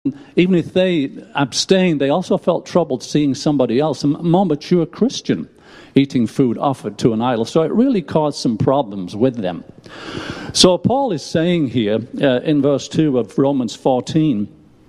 Even if they abstained, they also felt troubled seeing somebody else, a more mature Christian, eating food offered to an idol. So it really caused some problems with them. So Paul is saying here in verse 2 of Romans 14,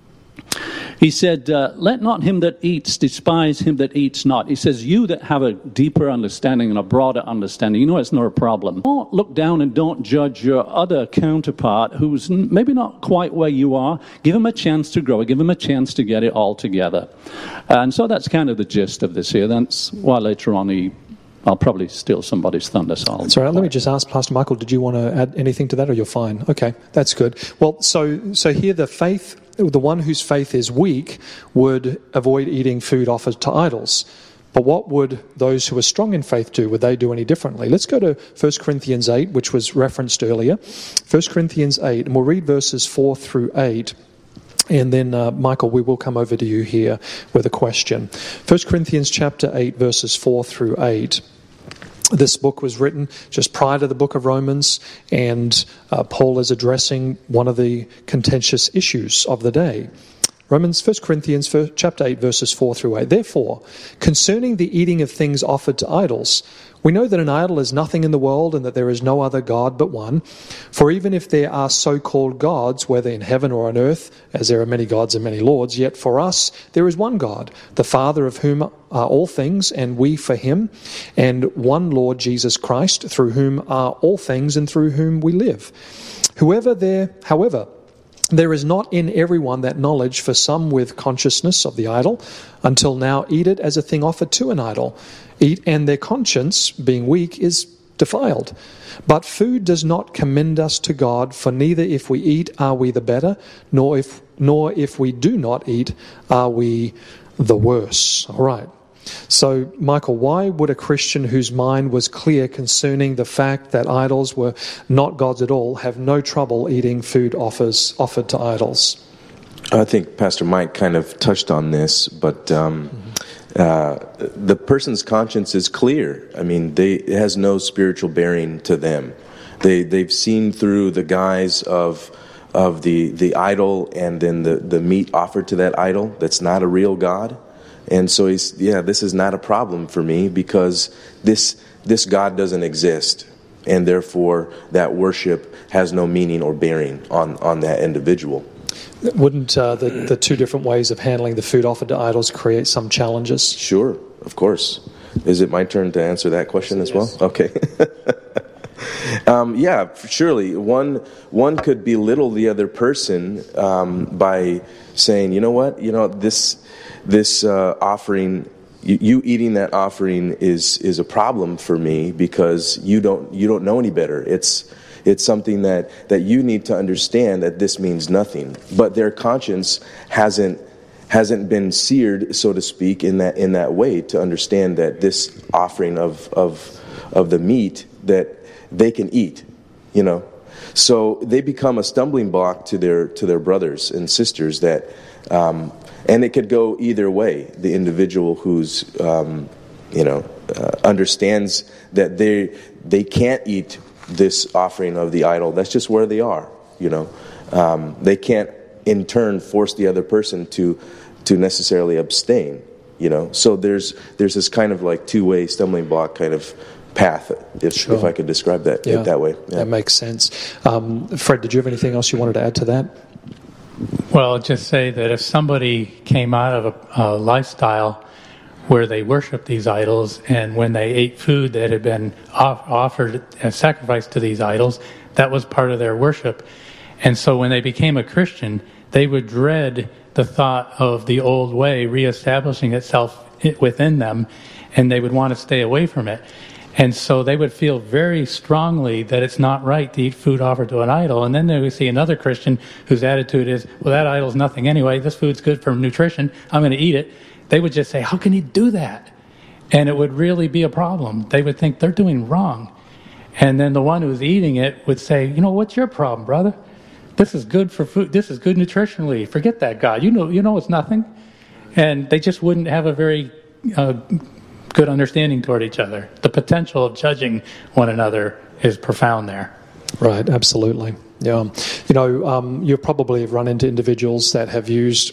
he said, let not him that eats despise him that eats not. He says, you that have a deeper understanding and a broader understanding, you know it's not a problem. Don't look down and don't judge your other counterpart who's maybe not quite where you are. Give him a chance to grow. Give him a chance to get it all together. And so that's kind of the gist of this here. That's why later on I'll probably steal somebody's thunder. So that's all right. Let me just ask Pastor Michael, did you want to add anything to that, or you're fine? Okay, that's good. Well, so here the one whose faith is weak would avoid eating food offered to idols. But what would those who are strong in faith do? Would they do any differently? Let's go to 1 Corinthians 8, which was referenced earlier. 1 Corinthians 8, and we'll read verses 4 through 8. And then, Michael, we will come over to you here with a question. 1 Corinthians chapter 8, verses 4 through 8. This book was written just prior to the book of Romans, and Paul is addressing one of the contentious issues of the day. 1 Corinthians chapter 8, verses 4 through 8. Therefore, concerning the eating of things offered to idols, we know that an idol is nothing in the world, and that there is no other God but one. For even if there are so-called gods, whether in heaven or on earth, as there are many gods and many lords, yet for us there is one God, the Father of whom are all things, and we for him, and one Lord Jesus Christ, through whom are all things and through whom we live. However, there is not in everyone that knowledge, for some with consciousness of the idol, until now eat it as a thing offered to an idol. Eat, and their conscience, being weak, is defiled. But food does not commend us to God, for neither if we eat are we the better, nor if we do not eat are we the worse. All right. So, Michael, why would a Christian whose mind was clear concerning the fact that idols were not gods at all have no trouble eating food offered to idols? I think Pastor Mike kind of touched on this, but the person's conscience is clear. I mean, it has no spiritual bearing to them. They've seen through the guise of the idol and then the meat offered to that idol that's not a real God. And so this is not a problem for me, because this God doesn't exist, and therefore that worship has no meaning or bearing on that individual. Wouldn't the two different ways of handling the food offered to idols create some challenges? Sure, of course. Is it my turn to answer that question as well? Okay. Surely. One could belittle the other person by saying, you know what, this offering, you eating that offering is a problem for me, because you don't know any better. It's something that you need to understand that this means nothing. But their conscience hasn't been seared, so to speak, in that way to understand that this offering of the meat that they can eat, So they become a stumbling block to their brothers and sisters that. And it could go either way. The individual who's, understands that they can't eat this offering of the idol. That's just where they are. They can't in turn force the other person to necessarily abstain. So there's this kind of like two-way stumbling block kind of path, if I could describe that that way. Yeah. That makes sense. Fred, did you have anything else you wanted to add to that? Well, I'll just say that if somebody came out of a lifestyle where they worshiped these idols, and when they ate food that had been offered as sacrifice to these idols, that was part of their worship. And so when they became a Christian, they would dread the thought of the old way reestablishing itself within them, and they would want to stay away from it. And so they would feel very strongly that it's not right to eat food offered to an idol. And then they would see another Christian whose attitude is, well, that idol's nothing anyway. This food's good for nutrition. I'm going to eat it. They would just say, how can you do that? And it would really be a problem. They would think they're doing wrong. And then the one who's eating it would say, what's your problem, brother? This is good for food. This is good nutritionally. Forget that God. You know it's nothing. And they just wouldn't have a very good understanding toward each other. The potential of judging one another is profound there. Right, absolutely. Yeah. You know, you probably have run into individuals that have used